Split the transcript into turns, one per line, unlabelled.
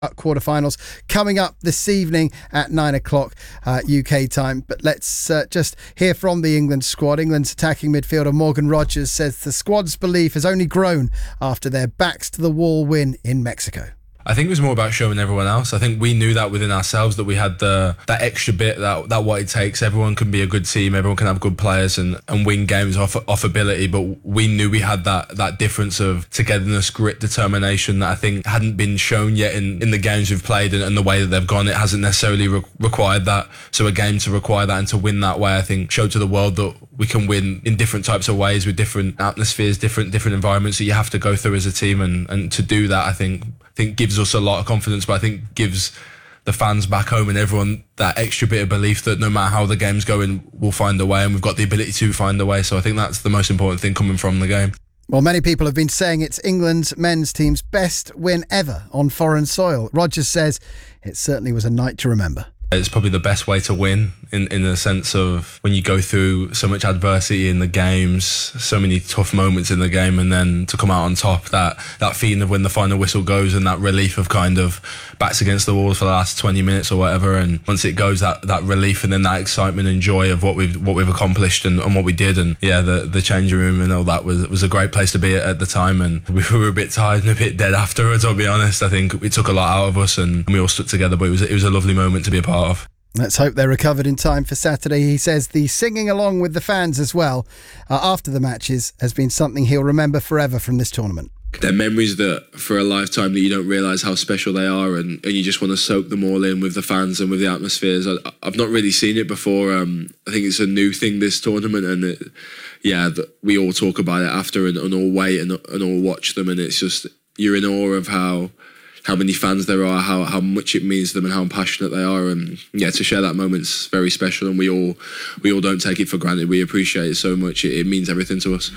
quarterfinals coming up this evening at 9 o'clock UK time. But let's just hear from the England squad. England's attacking midfielder Morgan Rogers says the squad's belief has only grown after their backs to the wall win in Mexico.
I think it was more about showing everyone else. I think we knew that within ourselves, that we had that extra bit, that what it takes. Everyone can be a good team, everyone can have good players and win games off ability, but we knew we had that difference of togetherness, grit, determination that I think hadn't been shown yet in the games we've played and the way that they've gone. It hasn't necessarily required that. So a game to require that and to win that way, I think, showed to the world that we can win in different types of ways with different atmospheres, different environments that you have to go through as a team, and to do that, I think gives us a lot of confidence, but I think gives the fans back home and everyone that extra bit of belief that no matter how the game's going, we'll find a way, and we've got the ability to find a way. So I think that's the most important thing coming from the game.
Well, many people have been saying it's England's men's team's best win ever on foreign soil. Rogers says it certainly was a night to remember.
It's probably the best way to win in the sense of when you go through so much adversity in the games, so many tough moments in the game, and then to come out on top, that feeling of when the final whistle goes and that relief of kind of backs against the walls for the last 20 minutes or whatever, and once it goes, that relief and then that excitement and joy of what we've accomplished and what we did. And yeah, the changing room and all that was a great place to be at the time, and we were a bit tired and a bit dead afterwards, I'll be honest. I think it took a lot out of us and we all stuck together, but it was a lovely moment to be a part of.
Let's hope they're recovered in time for Saturday. He says the singing along with the fans as well after the matches has been something he'll remember forever from this tournament.
They're memories that for a lifetime that you don't realise how special they are, and you just want to soak them all in with the fans and with the atmospheres. I've not really seen it before. I think it's a new thing, this tournament, and we all talk about it after and all wait and all watch them, and it's just, you're in awe of how many fans there are, how much it means to them and how passionate they are, and to share that moment's very special, and we all don't take it for granted. We appreciate it so much. It means everything to us.